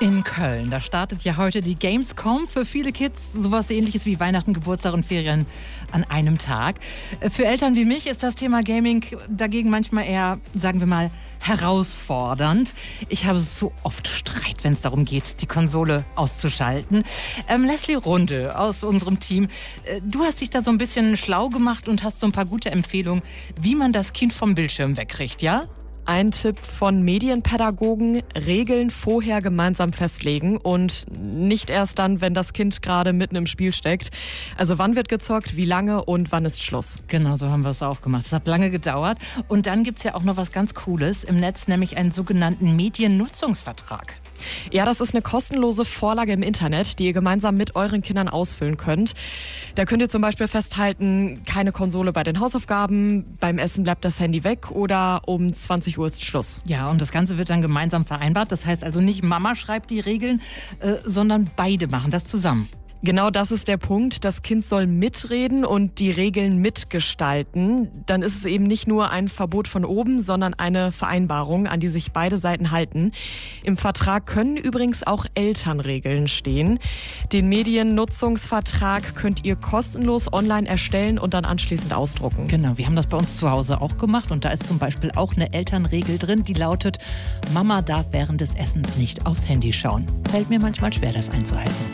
In Köln, da startet ja heute die Gamescom. Für viele Kids sowas Ähnliches wie Weihnachten, Geburtstag und Ferien an einem Tag. Für Eltern wie mich ist das Thema Gaming dagegen manchmal eher, sagen wir mal, herausfordernd. Ich habe so oft Streit, wenn es darum geht, die Konsole auszuschalten. Leslie Runde aus unserem Team, du hast dich da so ein bisschen schlau gemacht und hast so ein paar gute Empfehlungen, wie man das Kind vom Bildschirm wegkriegt, ja? Ein Tipp von Medienpädagogen: Regeln vorher gemeinsam festlegen und nicht erst dann, wenn das Kind gerade mitten im Spiel steckt. Also wann wird gezockt, wie lange und wann ist Schluss? Genau, so haben wir es auch gemacht. Es hat lange gedauert. Und dann gibt's ja auch noch was ganz Cooles im Netz, nämlich einen sogenannten Mediennutzungsvertrag. Ja, das ist eine kostenlose Vorlage im Internet, die ihr gemeinsam mit euren Kindern ausfüllen könnt. Da könnt ihr zum Beispiel festhalten, keine Konsole bei den Hausaufgaben, beim Essen bleibt das Handy weg oder um 20 Uhr ist Schluss. Ja, und das Ganze wird dann gemeinsam vereinbart. Das heißt also nicht Mama schreibt die Regeln, sondern beide machen das zusammen. Genau das ist der Punkt. Das Kind soll mitreden und die Regeln mitgestalten. Dann ist es eben nicht nur ein Verbot von oben, sondern eine Vereinbarung, an die sich beide Seiten halten. Im Vertrag können übrigens auch Elternregeln stehen. Den Mediennutzungsvertrag könnt ihr kostenlos online erstellen und dann anschließend ausdrucken. Genau, wir haben das bei uns zu Hause auch gemacht und da ist zum Beispiel auch eine Elternregel drin, die lautet: Mama darf während des Essens nicht aufs Handy schauen. Fällt mir manchmal schwer, das einzuhalten.